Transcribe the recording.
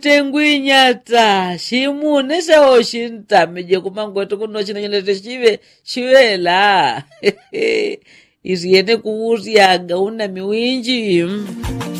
tengwinyata shimune shawo shintameje kumangwete kuno chinanyelete chiwela iziyene kuwuziyaga una miwinji